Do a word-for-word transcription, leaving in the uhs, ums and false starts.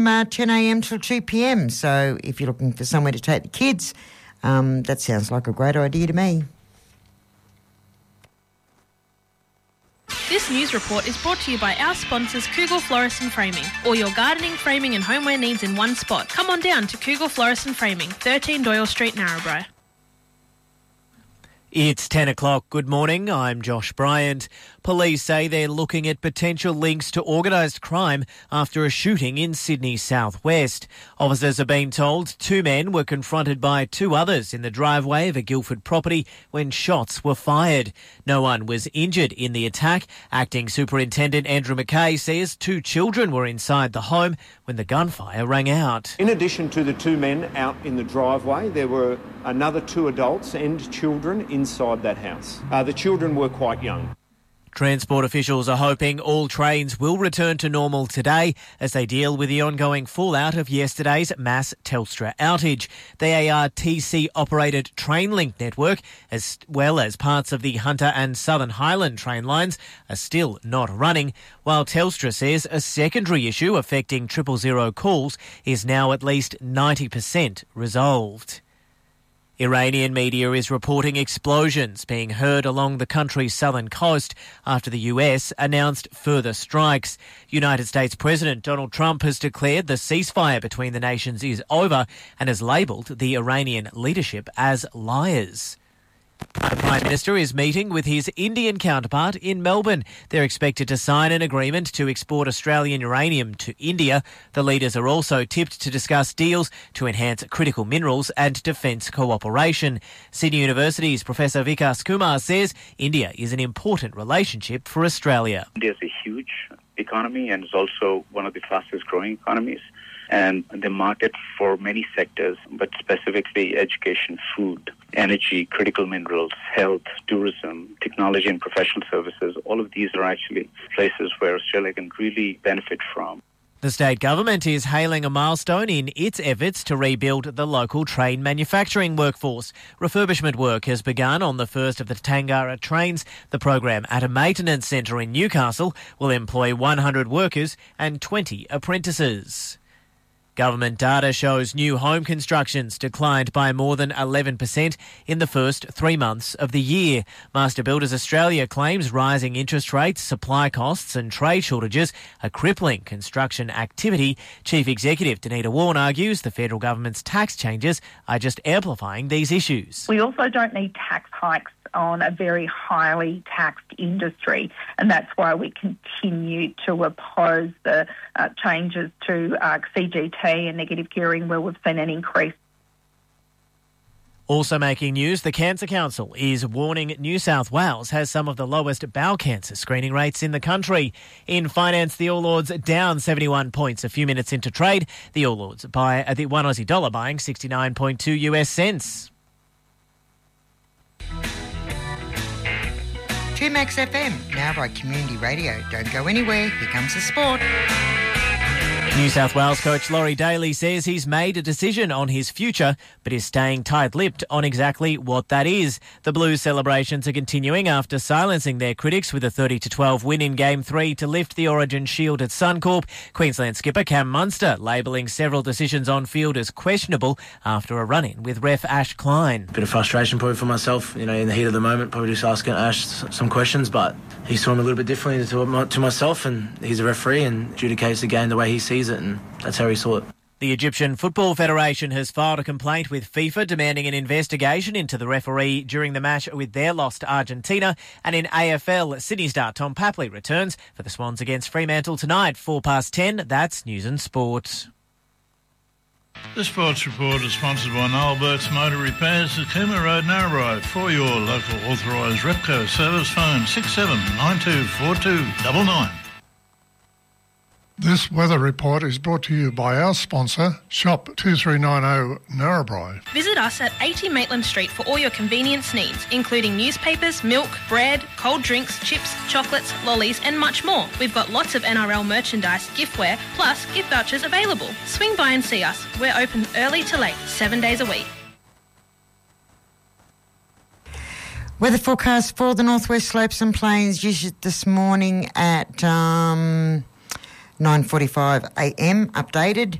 Uh, ten a m till two p m. So if you're looking for somewhere to take the kids, um, that sounds like a great idea to me. This news report is brought to you by our sponsors Kugel Florist and Framing. All your gardening, framing and homeware needs in one spot. Come on down to Kugel Florist and Framing, thirteen Doyle Street, Narrabri. It's ten o'clock. Good morning. I'm Josh Bryant. Police say they're looking at potential links to organised crime after a shooting in Sydney's southwest. Officers have been told two men were confronted by two others in the driveway of a Guildford property when shots were fired. No one was injured in the attack. Acting Superintendent Andrew McKay says two children were inside the home when the gunfire rang out. In addition to the two men out in the driveway, there were another two adults and children inside that house. Uh, the children were quite young. Transport officials are hoping all trains will return to normal today as they deal with the ongoing fallout of yesterday's mass Telstra outage. The A R T C-operated Trainlink network, as well as parts of the Hunter and Southern Highland train lines, are still not running, while Telstra says a secondary issue affecting triple zero calls is now at least ninety percent resolved. Iranian media is reporting explosions being heard along the country's southern coast after the U S announced further strikes. United States President Donald Trump has declared the ceasefire between the nations is over and has labelled the Iranian leadership as liars. The Prime Minister is meeting with his Indian counterpart in Melbourne. They're expected to sign an agreement to export Australian uranium to India. The leaders are also tipped to discuss deals to enhance critical minerals and defence cooperation. Sydney University's Professor Vikas Kumar says India is an important relationship for Australia. India is a huge economy and is also one of the fastest growing economies. And the market for many sectors, but specifically education, food, energy, critical minerals, health, tourism, technology and professional services, all of these are actually places where Australia can really benefit from. The state government is hailing a milestone in its efforts to rebuild the local train manufacturing workforce. Refurbishment work has begun on the first of the Tangara trains. The program at a maintenance centre in Newcastle will employ one hundred workers and twenty apprentices. Government data shows new home constructions declined by more than eleven percent in the first three months of the year. Master Builders Australia claims rising interest rates, supply costs and trade shortages are crippling construction activity. Chief Executive Danita Warren argues the federal government's tax changes are just amplifying these issues. We also don't need tax hikes on a very highly taxed industry, and that's why we continue to oppose the uh, changes to uh, C G T and negative gearing where we've seen an increase. Also making news, the Cancer Council is warning New South Wales has some of the lowest bowel cancer screening rates in the country. In finance, the All Ords down seventy-one points a few minutes into trade. The All Ords buy at the one Aussie dollar buying sixty-nine point two US cents. two Max F M, now by Community Radio. Don't go anywhere, here comes the sport. New South Wales coach Laurie Daly says he's made a decision on his future, but is staying tight-lipped on exactly what that is. The Blues celebrations are continuing after silencing their critics with a thirty to twelve win in Game three to lift the Origin Shield at Suncorp. Queensland skipper Cam Munster labelling several decisions on field as questionable after a run-in with ref Ash Klein. Bit of frustration probably for myself, you know, in the heat of the moment, probably just asking Ash some questions, but he saw him a little bit differently to, to myself, and he's a referee and adjudicates the game the way he sees it, and that's how he saw it. The Egyptian Football Federation has filed a complaint with FIFA demanding an investigation into the referee during the match with their loss to Argentina. And in A F L, Sydney star Tom Papley returns for the Swans against Fremantle tonight, four past ten. That's News and Sport. The Sports Report is sponsored by Noel Burt's Motor Repairs at Cooma Road, Narrabri. For your local authorised Repco service, phone six seven nine two four two nine nine. This weather report is brought to you by our sponsor, Shop two three nine zero Narrabri. Visit us at eighty Maitland Street for all your convenience needs, including newspapers, milk, bread, cold drinks, chips, chocolates, lollies and much more. We've got lots of N R L merchandise, giftware, plus gift vouchers available. Swing by and see us. We're open early to late, seven days a week. Weather forecast for the northwest slopes and plains. Usually this morning at... Um, nine forty-five a m updated.